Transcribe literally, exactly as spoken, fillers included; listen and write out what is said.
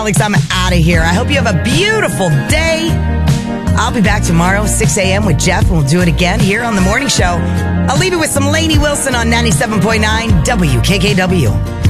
Alex, I'm out of here. I hope you have a beautiful day. I'll be back tomorrow, six a.m. with Jeff, and we'll do it again here on The Morning Show. I'll leave you with some Lainey Wilson on ninety-seven point nine W K K W.